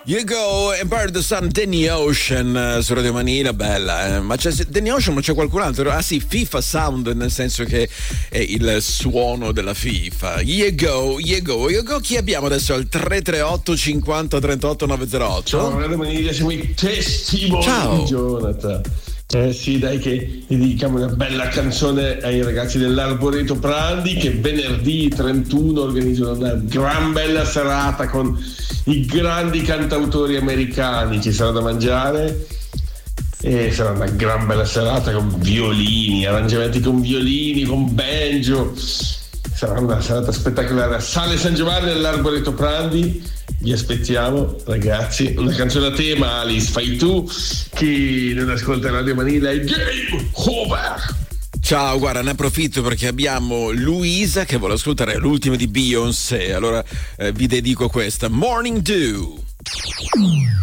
You Go, Empire of the Sun, Danny Ocean su Radio Manila, bella, ma c'è Danny Ocean, ma c'è qualcun altro? Ah sì, FIFA Sound, nel senso che è il suono della FIFA. You Go, You Go, You Go. Chi abbiamo adesso al 338 50 38 908? Ciao Radio Manila, siamo i testimoni. Ciao Jonathan. Sì, dai, che dedichiamo una bella canzone ai ragazzi dell'Arboreto Prandi, che venerdì 31 organizzano una gran bella serata con i grandi cantautori americani. Ci sarà da mangiare e sarà una gran bella serata con violini, arrangiamenti con violini, con banjo. Sarà una serata spettacolare a Sale San Giovanni all'Arboreto Prandi. Vi aspettiamo, ragazzi. Una canzone a tema, Alice, fai tu. Chi non ascolta Radio Manila è Game Over. Ciao, guarda, ne approfitto perché abbiamo Luisa che vuole ascoltare l'ultima di Beyoncé. Allora vi dedico questa, Morning Dew.